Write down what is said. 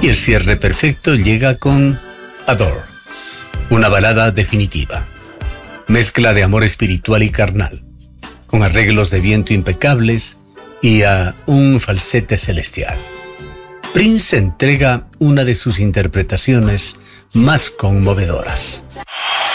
Y el cierre perfecto llega con Adore, una balada definitiva. Mezcla de amor espiritual y carnal, con arreglos de viento impecables y a un falsete celestial. Prince entrega una de sus interpretaciones más conmovedoras.